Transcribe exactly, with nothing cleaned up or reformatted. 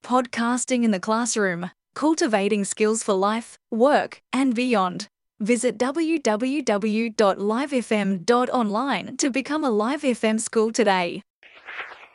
Podcasting in the classroom, cultivating skills for life, work, and beyond. Visit w w w dot live f m dot online to become a Live F M school today.